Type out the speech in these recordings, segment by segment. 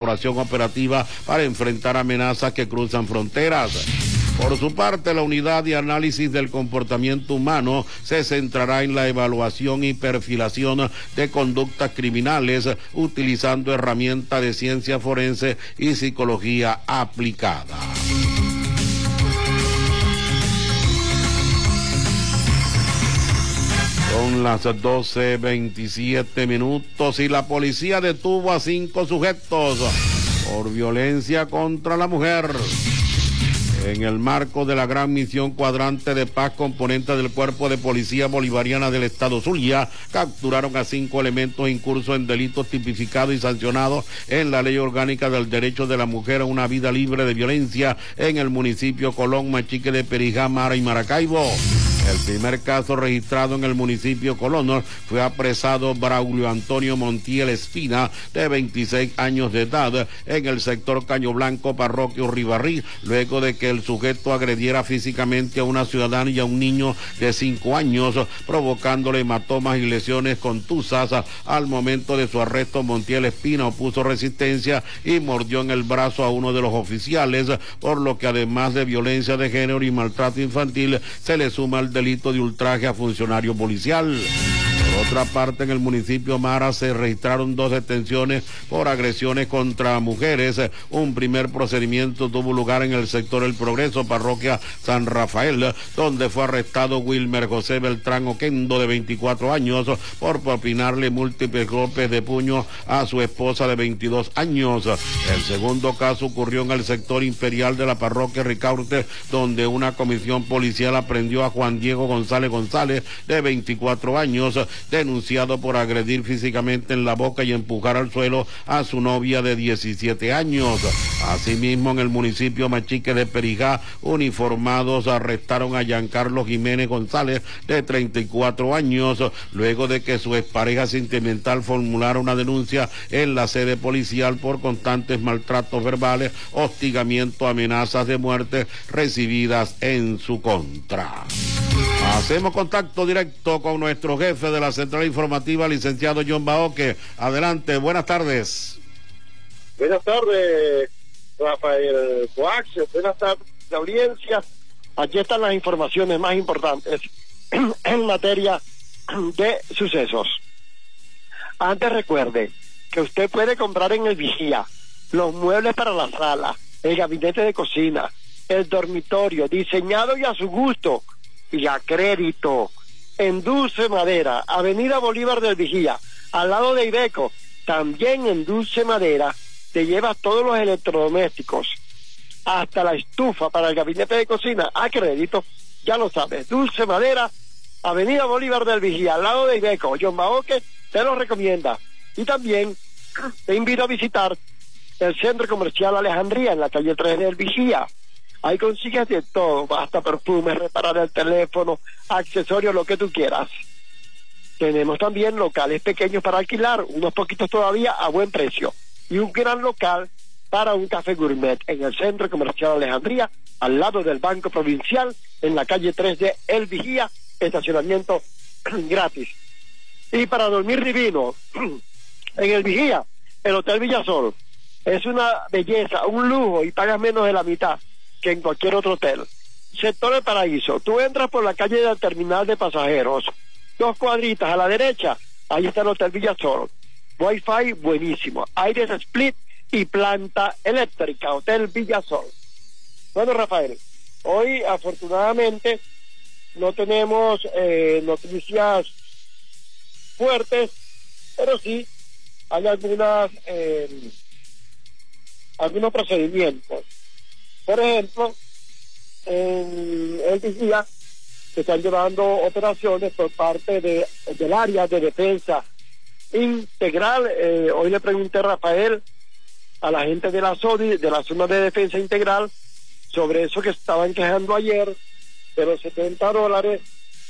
colaboración operativa para enfrentar amenazas que cruzan fronteras. Por su parte, la unidad de análisis del comportamiento humano se centrará en la evaluación y perfilación de conductas criminales utilizando herramientas de ciencia forense y psicología aplicada. Son las 12:27 y la policía detuvo a 5 sujetos por violencia contra la mujer. En el marco de la gran misión Cuadrante de Paz, componente del Cuerpo de Policía Bolivariana del Estado Zulia, capturaron a 5 elementos incursos en delitos tipificados y sancionados en la Ley Orgánica del Derecho de la Mujer a una vida libre de violencia en el municipio Colón, Machique de Perijá, Mara y Maracaibo. El primer caso registrado en el municipio Colón fue apresado Braulio Antonio Montiel Espina, de 26 años de edad, en el sector Caño Blanco, parroquia Urribarrí, luego de que el sujeto agrediera físicamente a una ciudadana y a un niño de 5 años, provocándole hematomas y lesiones contusas. Al momento de su arresto, Montiel Espina opuso resistencia y mordió en el brazo a uno de los oficiales, por lo que además de violencia de género y maltrato infantil, se le suma el delito de ultraje a funcionario policial. Por otra parte, en el municipio Mara se registraron 2 detenciones por agresiones contra mujeres. Un primer procedimiento tuvo lugar en el sector El Progreso, parroquia San Rafael, donde fue arrestado Wilmer José Beltrán Oquendo, de 24 años, por propinarle múltiples golpes de puño a su esposa de 22 años. El segundo caso ocurrió en el sector Imperial de la parroquia Ricaurte, donde una comisión policial aprendió a Juan Diego González, de 24 años, denunciado por agredir físicamente en la boca y empujar al suelo a su novia de 17 años. Asimismo, en el municipio Machique de Perijá, uniformados arrestaron a Giancarlo Jiménez González, de 34 años, luego de que su expareja sentimental formulara una denuncia en la sede policial por constantes maltratos verbales, hostigamiento, amenazas de muerte recibidas en su contra. Hacemos contacto directo con nuestro jefe de la central informativa, licenciado John Baoque. Adelante, buenas tardes. Buenas tardes, Rafael Coax. Buenas tardes, la audiencia. Aquí están las informaciones más importantes en materia de sucesos. Antes recuerde que usted puede comprar en el Vigía los muebles para la sala, el gabinete de cocina, el dormitorio, diseñado y a su gusto y a crédito, en Dulce Madera, Avenida Bolívar del Vigía, al lado de Ibeco. También en Dulce Madera te llevas todos los electrodomésticos, hasta la estufa para el gabinete de cocina a crédito. Ya lo sabes, Dulce Madera, Avenida Bolívar del Vigía, al lado de Ibeco. John Baoque te lo recomienda. Y también te invito a visitar el Centro Comercial Alejandría, en la calle 3 del Vigía. Ahí consigues de todo, hasta perfumes, reparar el teléfono, accesorios, lo que tú quieras. Tenemos también locales pequeños para alquilar, unos poquitos todavía a buen precio. Y un gran local para un café gourmet en el Centro Comercial Alejandría, al lado del Banco Provincial, en la calle 3 de El Vigía, estacionamiento gratis. Y para dormir divino, en El Vigía, el Hotel Villasol. Es una belleza, un lujo, y pagas menos de la mitad que en cualquier otro hotel. Sector El Paraíso, tú entras por la calle del terminal de pasajeros, 2 cuadritas a la derecha, ahí está el Hotel Villasol. Wi-Fi buenísimo, aires split y planta eléctrica, Hotel Villasol. Bueno, Rafael, hoy afortunadamente no tenemos noticias fuertes, pero sí hay algunos procedimientos. Por ejemplo, en El Vigía se están llevando operaciones por parte del área de defensa integral. Hoy le pregunté a Rafael, a la gente de la SODI, de la zona de defensa integral, sobre eso que estaban quejando ayer, de los $70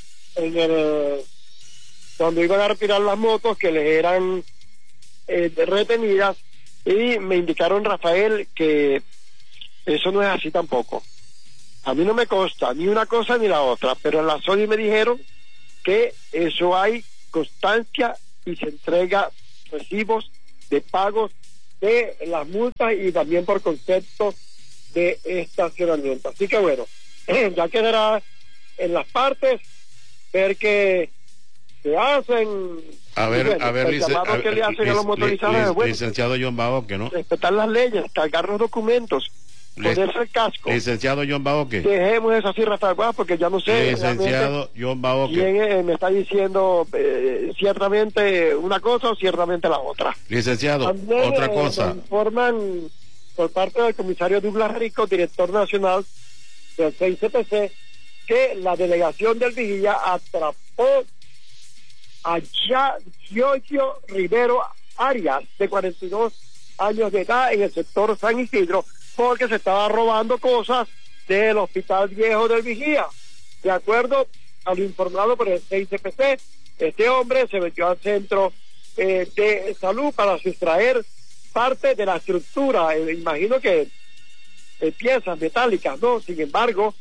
cuando iban a retirar las motos que les eran retenidas, y me indicaron, Rafael, que eso no es así tampoco. A mí no me consta ni una cosa ni la otra, pero en la SODI me dijeron que eso hay constancia y se entrega recibos de pagos de las multas y también por concepto de estacionamiento. Así que bueno, ya quedará en las partes ver qué se hacen. A ver, el llamado que le hacen a los motorizados es, bueno, licenciado John Bao, que no respetar las leyes, cargar los documentos, ponerse el casco. Licenciado John Bao, ¿qué? Dejemos eso así, Rafael Guas, porque ya no sé licenciado John Bao, quién me está diciendo ciertamente una cosa o ciertamente la otra. Licenciado, también, otra cosa. Me informan por parte del comisario Douglas Rico, director nacional del CICPC, que la delegación del Vigía atrapó a Giorgio Rivero Arias, de 42 años de edad, en el sector San Isidro, porque se estaba robando cosas del Hospital Viejo del Vigía. De acuerdo a lo informado por el CICPC, este hombre se metió al centro de salud para sustraer parte de la estructura, imagino que piezas metálicas, ¿no? Sin embargo,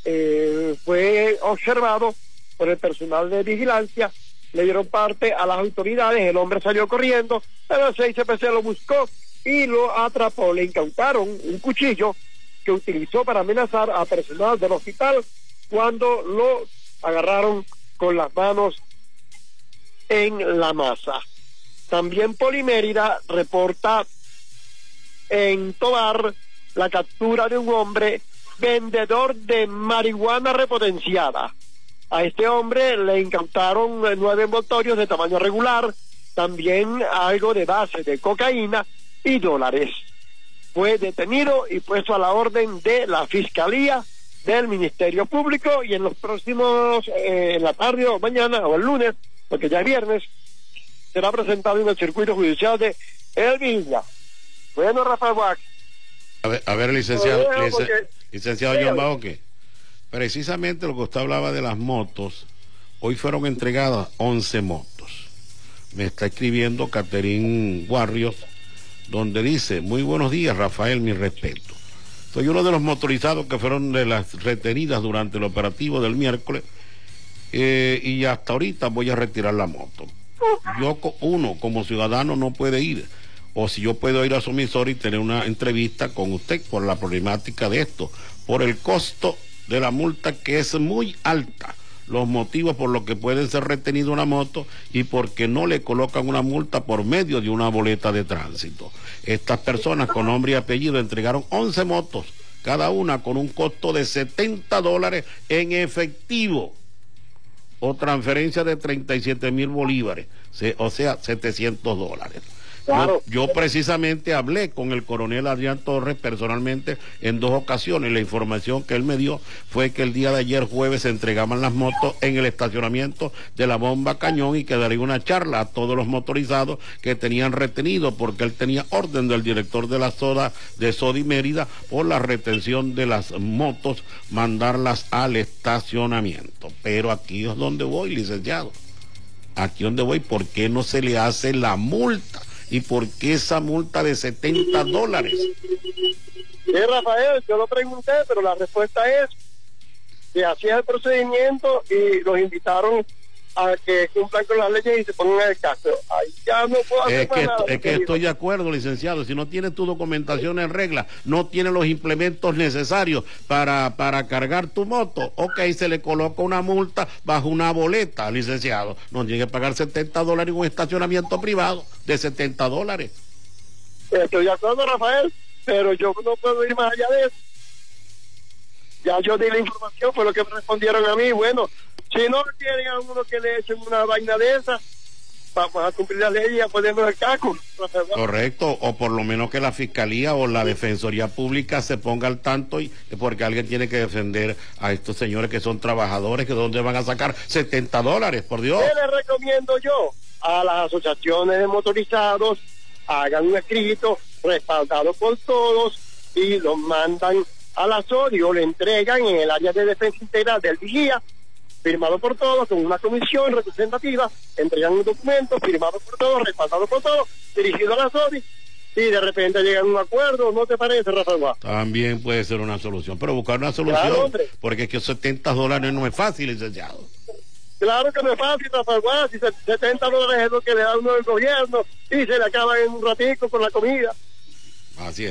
fue observado por el personal de vigilancia, le dieron parte a las autoridades, el hombre salió corriendo, pero el CICPC lo buscó y lo atrapó. Le incautaron un cuchillo que utilizó para amenazar a personal del hospital cuando lo agarraron con las manos en la masa. También Polimérida reporta en Tobar la captura de un hombre vendedor de marihuana repotenciada. A este hombre le incautaron 9 envoltorios de tamaño regular, también algo de base de cocaína y dólares. Fue detenido y puesto a la orden de la Fiscalía del Ministerio Público, y en los próximos, en la tarde o mañana o el lunes, porque ya es viernes, será presentado en el circuito judicial de El Vigía. Bueno, Rafael Wax. A ver, licenciado John Baoque, precisamente lo que usted hablaba de las motos, hoy fueron entregadas 11 motos. Me está escribiendo Caterín Warrios, donde dice: muy buenos días, Rafael, mi respeto. Soy uno de los motorizados que fueron de las retenidas durante el operativo del miércoles, y hasta ahorita voy a retirar la moto. Uno como ciudadano no puede ir, o si yo puedo ir a su emisora y tener una entrevista con usted por la problemática de esto, por el costo de la multa, que es muy alta, los motivos por los que puede ser retenida una moto y porque no le colocan una multa por medio de una boleta de tránsito. Estas personas con nombre y apellido entregaron 11 motos, cada una con un costo de $70 en efectivo, o transferencia de 37,000 bolívares, o sea, $700. Claro. Yo precisamente hablé con el coronel Adrián Torres personalmente en 2 ocasiones. La información que él me dio fue que el día de ayer jueves se entregaban las motos en el estacionamiento de la Bomba Cañón, y que daría una charla a todos los motorizados que tenían retenido, porque él tenía orden del director de la SODA de Sodi Mérida por la retención de las motos, mandarlas al estacionamiento. Pero aquí es donde voy, licenciado. Aquí es donde voy. ¿Por qué no se le hace la multa? ¿Y por qué esa multa de $70? Sí, Rafael, yo lo pregunté, pero la respuesta es que así es el procedimiento y los invitaron a que cumplan con las leyes y se pongan en el caso. Ahí ya no puedo hacer nada. Es que estoy de acuerdo, licenciado. Si no tiene tu documentación en regla, no tiene los implementos necesarios para cargar tu moto, ok, se le coloca una multa bajo una boleta, licenciado. No tiene que pagar $70 en un estacionamiento privado de $70. Estoy de acuerdo, Rafael, pero yo no puedo ir más allá de eso. Ya yo di la información, fue lo que me respondieron a mí. Bueno, si no quieren a uno que le echen una vaina de esa, vamos a cumplir la ley y a ponernos el casco. Correcto, o por lo menos que la Fiscalía o la Defensoría Pública se ponga al tanto, porque alguien tiene que defender a estos señores que son trabajadores, que dónde van a sacar $70, por Dios. ¿Qué les recomiendo yo? A las asociaciones de motorizados, hagan un escrito respaldado por todos y lo mandan a la SODI o le entregan en el área de defensa integral del Vigía, firmado por todos, con una comisión representativa, entregan un documento firmado por todos, respaldado por todos, dirigido a la SODI, y de repente llegan a un acuerdo. ¿No te parece, Rafael? También puede ser una solución, pero buscar una solución, claro, porque es que $70 no es fácil, licenciado. Claro que no es fácil, Rafael. Si $70 es lo que le da uno del gobierno y se le acaba en un ratico con la comida. Así es.